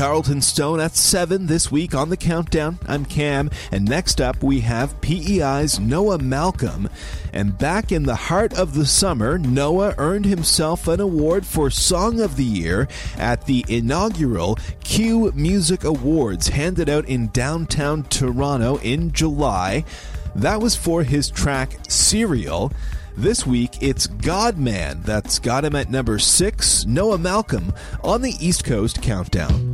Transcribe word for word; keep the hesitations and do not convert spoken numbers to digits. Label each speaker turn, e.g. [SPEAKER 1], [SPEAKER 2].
[SPEAKER 1] Carlton Stone at seven this week on the Countdown. I'm Cam, and next up we have P E I's Noah Malcolm. And back in the heart of the summer, Noah earned himself an award for Song of the Year at the inaugural Q Music Awards handed out in downtown Toronto in July. That was for his track Serial. This week, it's Godman that's got him at number six, Noah Malcolm, on the East Coast Countdown.